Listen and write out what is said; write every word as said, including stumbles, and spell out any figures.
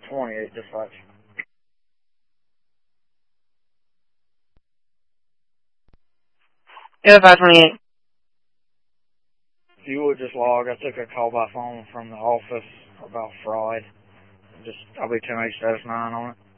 twenty-eight dispatch. Yeah, five twenty-eight. If you would just log, I took a call by phone from the office about fraud. Just, I'll be ten eight status nine on it.